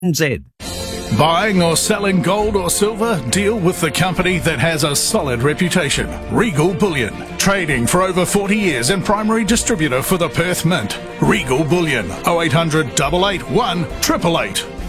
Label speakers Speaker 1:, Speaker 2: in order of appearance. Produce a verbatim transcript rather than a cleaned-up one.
Speaker 1: Z.
Speaker 2: Buying or selling gold or silver? Deal with the company that has a solid reputation. Regal Bullion. Trading for over forty years and primary distributor for the Perth Mint. Regal Bullion. oh eight hundred, eight eight one, eight eight eight.